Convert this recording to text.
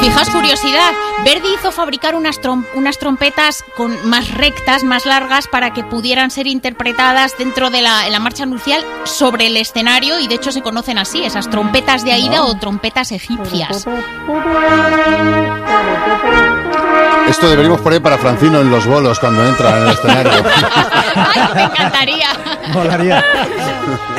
Fijaos, curiosidad, Verdi hizo fabricar unas trompetas más rectas, más largas, para que pudieran ser interpretadas dentro de la marcha nupcial sobre el escenario, y de hecho se conocen así, esas trompetas de Aida o trompetas egipcias. Esto deberíamos poner para Francino en los bolos cuando entra en el escenario. ¡Ay, me encantaría! Molaría.